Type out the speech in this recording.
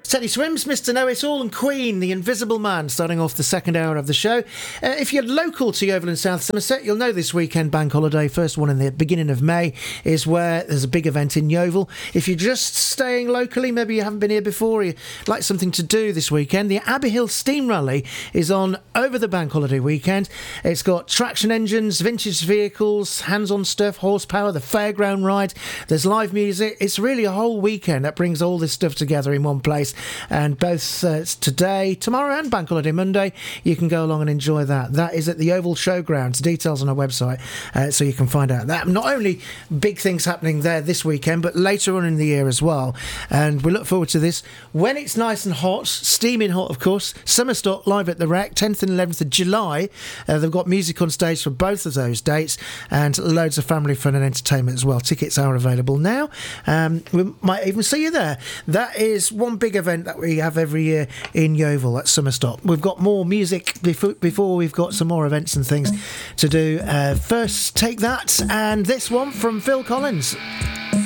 Teddy Swims, Mr. Know It All, and Queen, The Invisible Man, starting off the second hour of the show. If you're local to Yeovil and South Somerset, you'll know this weekend bank holiday, first one in the beginning of May, is where there's a big event in Yeovil. If you're just staying locally, maybe you haven't been here before, you'd like something to do this weekend, the Abbey Hill Steam Rally is on over the bank holiday weekend. It's got traction engines, vintage vehicles, hands-on stuff, horsepower, the fairground ride, there's live music. It's really a whole weekend that brings all this stuff together in one place, and both today, tomorrow and bank holiday Monday you can go along and enjoy that. That is at the Oval Showgrounds. Details on our website, so you can find out that. Not only big things happening there this weekend, but later on in the year as well, and we look forward to this when it's nice and hot, steaming hot of course. Summer Stock live at the Rec, 10th and 11th of July. They've got music on stage for both of those dates and loads of family fun and entertainment as well. Tickets are available now. We might even see you there. That is one big event that we have every year in Yeovil at Summer Stock. We've got more music before we've got some more events and things to do. First, Take That, and this one from Phil Collins.